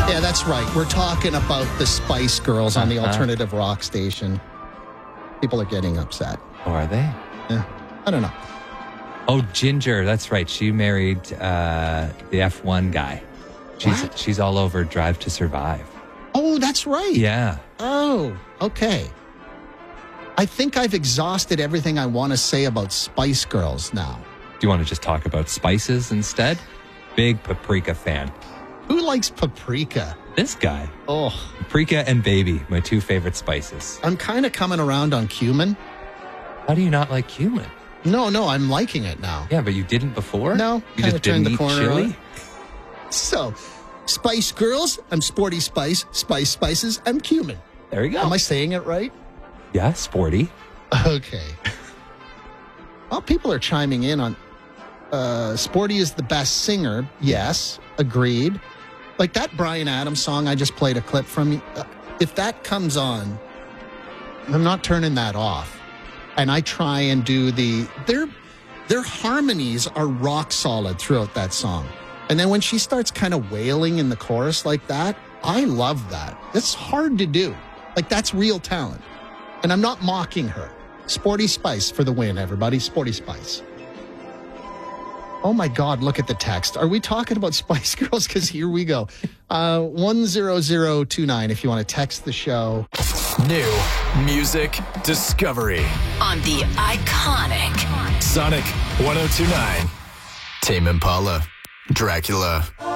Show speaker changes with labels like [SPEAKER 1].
[SPEAKER 1] Yeah, that's right. We're talking about the Spice Girls on the alternative rock station. People are getting upset.
[SPEAKER 2] Oh, are they?
[SPEAKER 1] Yeah, I don't know.
[SPEAKER 2] Oh, Ginger. That's right. She married the F1 guy. She's all over Drive to Survive.
[SPEAKER 1] Oh, that's right.
[SPEAKER 2] Yeah.
[SPEAKER 1] Oh, okay. I think I've exhausted everything I want to say about Spice Girls now.
[SPEAKER 2] Do you want to just talk about spices instead? Big paprika fan.
[SPEAKER 1] Who likes paprika?
[SPEAKER 2] This guy.
[SPEAKER 1] Oh.
[SPEAKER 2] Paprika and baby, my two favorite spices.
[SPEAKER 1] I'm kind of coming around on cumin.
[SPEAKER 2] How do you not like cumin?
[SPEAKER 1] No, I'm liking it now.
[SPEAKER 2] Yeah, but you didn't before?
[SPEAKER 1] No,
[SPEAKER 2] you
[SPEAKER 1] kinda
[SPEAKER 2] just
[SPEAKER 1] turned
[SPEAKER 2] didn't
[SPEAKER 1] the
[SPEAKER 2] eat
[SPEAKER 1] corner
[SPEAKER 2] chili?
[SPEAKER 1] on it. So, Spice Girls, I'm Sporty Spice. Spice Spices, I'm cumin.
[SPEAKER 2] There you go.
[SPEAKER 1] Am I saying it right?
[SPEAKER 2] Yeah, sporty.
[SPEAKER 1] Okay. Well, people are chiming in on Sporty is the best singer. Yes, agreed. Like that Bryan Adams song I just played a clip from. If that comes on, I'm not turning that off. And I try and do their harmonies are rock solid throughout that song. And then when she starts kind of wailing in the chorus like that, I love that. It's hard to do. Like that's real talent. And I'm not mocking her. Sporty Spice for the win, everybody. Sporty Spice. Oh my God, look at the text. Are we talking about Spice Girls? Because here we go. 10029 if you want to text the show.
[SPEAKER 3] New music discovery
[SPEAKER 4] on the iconic
[SPEAKER 3] Sonic 1029. Tame Impala, Dracula.